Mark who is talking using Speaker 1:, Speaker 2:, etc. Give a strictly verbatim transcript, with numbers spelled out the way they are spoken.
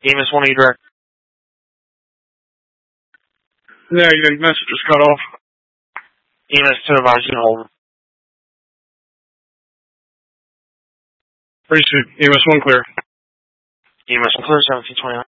Speaker 1: EMS one, are you direct?
Speaker 2: Yeah, your message was cut off.
Speaker 1: EMS two, advise you hold.
Speaker 2: Appreciate it. E M S one clear.
Speaker 1: E M S one clear, seventeen twenty-nine.